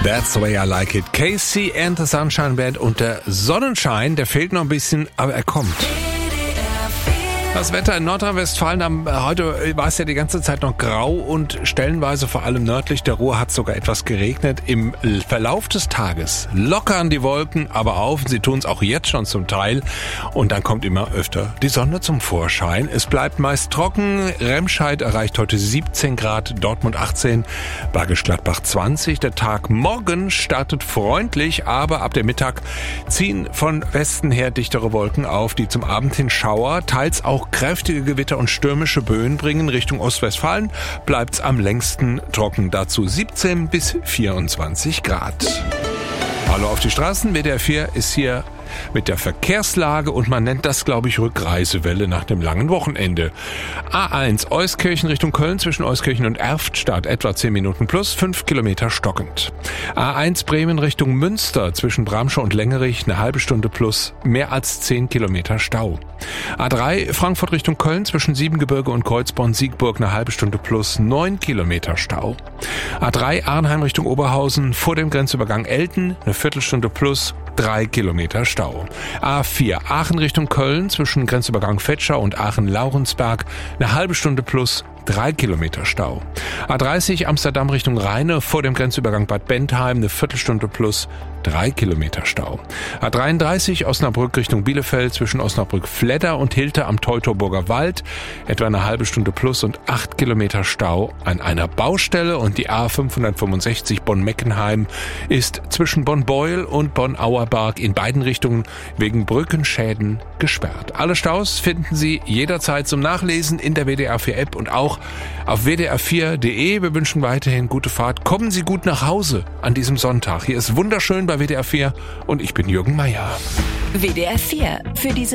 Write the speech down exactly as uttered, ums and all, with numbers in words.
That's the way I like it. Casey and the Sunshine Band und der Sonnenschein, der fehlt noch ein bisschen, aber er kommt. Das Wetter in Nordrhein-Westfalen, heute war es ja die ganze Zeit noch grau und stellenweise vor allem nördlich der Ruhr hat es sogar etwas geregnet. Im Verlauf des Tages lockern die Wolken aber auf, sie tun es auch jetzt schon zum Teil und dann kommt immer öfter die Sonne zum Vorschein. Es bleibt meist trocken, Remscheid erreicht heute siebzehn Grad, Dortmund achtzehn, Bergisch Gladbach zwanzig. Der Tag morgen startet freundlich, aber ab dem Mittag ziehen von Westen her dichtere Wolken auf, die zum Abend hin Schauer, teils auch kräftige Gewitter und stürmische Böen bringen. Richtung Ostwestfalen bleibt's am längsten trocken. Dazu siebzehn bis vierundzwanzig Grad. Hallo auf die Straßen. W D R vier ist hier mit der Verkehrslage und man nennt das, glaube ich, Rückreisewelle nach dem langen Wochenende. A eins Euskirchen Richtung Köln zwischen Euskirchen und Erftstadt etwa zehn Minuten plus, fünf Kilometer stockend. A eins Bremen Richtung Münster zwischen Bramschau und Längerich eine halbe Stunde plus, mehr als zehn Kilometer Stau. A drei Frankfurt Richtung Köln zwischen Siebengebirge und Kreuzborn-Siegburg eine halbe Stunde plus, neun Kilometer Stau. A drei Arnheim Richtung Oberhausen vor dem Grenzübergang Elten eine Viertelstunde plus, drei Kilometer Stau. A vier Aachen Richtung Köln zwischen Grenzübergang Vetschau und Aachen-Laurensberg eine halbe Stunde plus, drei Kilometer Stau. A dreißig Amsterdam Richtung Rheine vor dem Grenzübergang Bad Bentheim eine Viertelstunde plus, drei Kilometer Stau. A dreiunddreißig Osnabrück Richtung Bielefeld zwischen Osnabrück-Fledder und Hilter am Teutoburger Wald etwa eine halbe Stunde plus und acht Kilometer Stau an einer Baustelle und die A fünfhundertfünfundsechzig Bonn-Meckenheim ist zwischen Bonn-Beuel und Bonn-Auerbach in beiden Richtungen wegen Brückenschäden gesperrt. Alle Staus finden Sie jederzeit zum Nachlesen in der W D R vier App und auch auf w d r vier punkt d e. Wir wünschen weiterhin gute Fahrt. Kommen Sie gut nach Hause an diesem Sonntag. Hier ist wunderschön bei W D R vier und ich bin Jürgen Meier. W D R vier für diese